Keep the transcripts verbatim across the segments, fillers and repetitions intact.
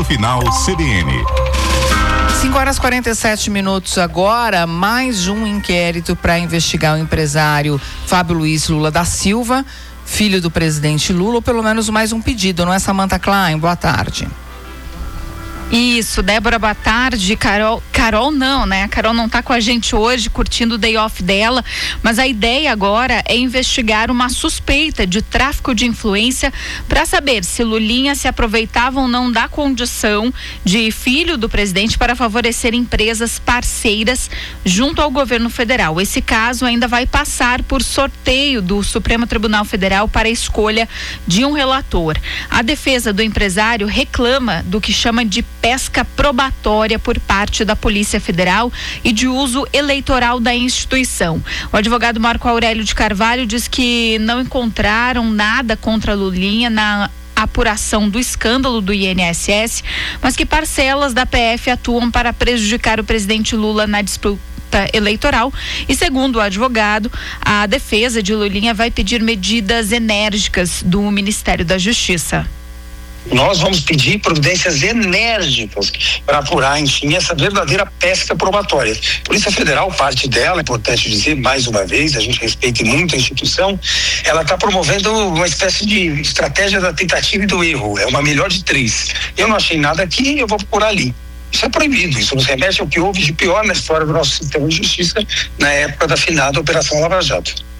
final C B N. cinco horas e quarenta e sete minutos agora, mais um inquérito para investigar o empresário Fábio Luiz Lula da Silva, filho do presidente Lula, ou pelo menos mais um pedido, não é, Samantha Klein? Boa tarde. Isso, Débora, boa tarde. Carol, Carol não, né? A Carol não tá com a gente hoje, curtindo o day off dela, mas a ideia agora é investigar uma suspeita de tráfico de influência para saber se Lulinha se aproveitava ou não da condição de filho do presidente para favorecer empresas parceiras junto ao governo federal. Esse caso ainda vai passar por sorteio do Supremo Tribunal Federal para a escolha de um relator. A defesa do empresário reclama do que chama de pesca probatória por parte da Polícia Federal e de uso eleitoral da instituição. O advogado Marco Aurélio de Carvalho diz que não encontraram nada contra Lulinha na apuração do escândalo do I N S S, mas que parcelas da P F atuam para prejudicar o presidente Lula na disputa eleitoral. E segundo o advogado, a defesa de Lulinha vai pedir medidas enérgicas do Ministério da Justiça. Nós vamos pedir providências enérgicas para apurar, enfim, essa verdadeira pesca probatória. Polícia Federal, parte dela, é importante dizer mais uma vez, a gente respeita muito a instituição, ela está promovendo uma espécie de estratégia da tentativa e do erro, é uma melhor de três. Eu não achei nada aqui, eu vou procurar ali. Isso é proibido, isso nos remete ao que houve de pior na história do nosso sistema de justiça na época da finada Operação Lava Jato.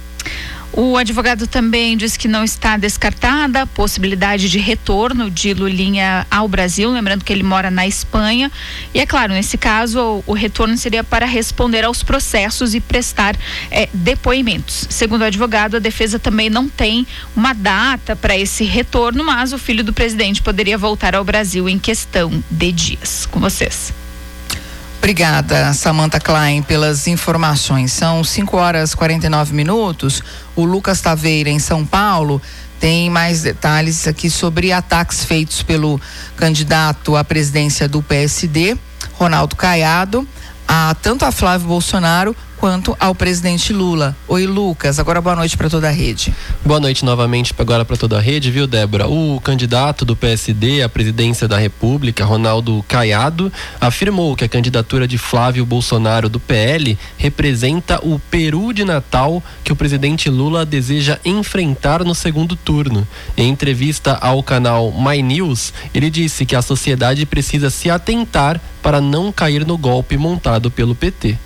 O advogado também diz que não está descartada a possibilidade de retorno de Lulinha ao Brasil, lembrando que ele mora na Espanha. E é claro, nesse caso, o, o retorno seria para responder aos processos e prestar eh, depoimentos. Segundo o advogado, a defesa também não tem uma data para esse retorno, mas o filho do presidente poderia voltar ao Brasil em questão de dias. Com vocês. Obrigada, Samantha Klein, pelas informações. São cinco horas e quarenta e nove minutos. O Lucas Taveira, em São Paulo, tem mais detalhes aqui sobre ataques feitos pelo candidato à presidência do P S D, Ronaldo Caiado, a, tanto a Flávio Bolsonaro quanto ao presidente Lula. Oi, Lucas, agora boa noite para toda a rede. Boa noite novamente agora para toda a rede, viu, Débora? O candidato do P S D à presidência da República, Ronaldo Caiado, afirmou que a candidatura de Flávio Bolsonaro do P L representa o peru de Natal que o presidente Lula deseja enfrentar no segundo turno. Em entrevista ao canal My News, ele disse que a sociedade precisa se atentar para não cair no golpe montado pelo P T.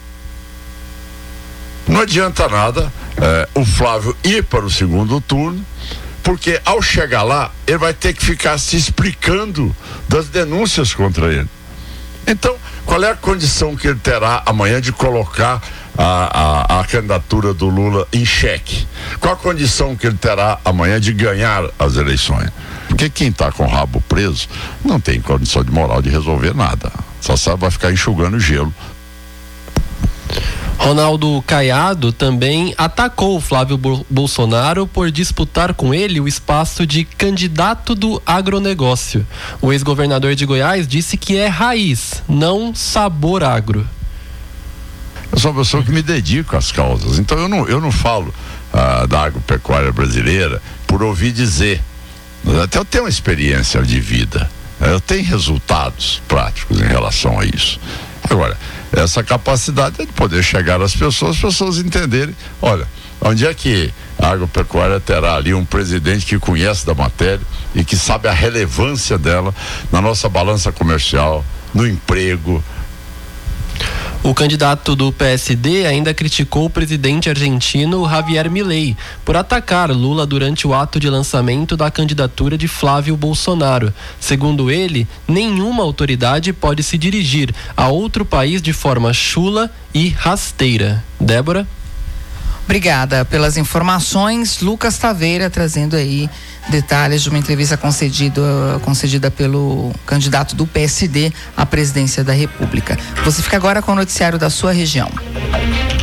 Não adianta nada é, o Flávio ir para o segundo turno, porque ao chegar lá, ele vai ter que ficar se explicando das denúncias contra ele. Então, qual é a condição que ele terá amanhã de colocar a, a, a candidatura do Lula em xeque? Qual a condição que ele terá amanhã de ganhar as eleições? Porque quem está com o rabo preso não tem condição de moral de resolver nada. Só sabe, vai ficar enxugando gelo. Ronaldo Caiado também atacou Flávio Bolsonaro por disputar com ele o espaço de candidato do agronegócio. O ex-governador de Goiás disse que é raiz, não sabor agro. Eu sou uma pessoa que me dedico às causas, então eu não, eu não falo ah, da agropecuária brasileira por ouvir dizer. Até eu tenho uma experiência de vida, eu tenho resultados práticos em relação a isso. Agora, essa capacidade é de poder chegar às pessoas, as pessoas entenderem, olha, onde é que a agropecuária terá ali um presidente que conhece da matéria e que sabe a relevância dela na nossa balança comercial, no emprego. O candidato do P S D ainda criticou o presidente argentino Javier Milei por atacar Lula durante o ato de lançamento da candidatura de Flávio Bolsonaro. Segundo ele, nenhuma autoridade pode se dirigir a outro país de forma chula e rasteira. Débora? Obrigada pelas informações. Lucas Taveira trazendo aí detalhes de uma entrevista concedida, concedida pelo candidato do P S D à presidência da República. Você fica agora com o noticiário da sua região.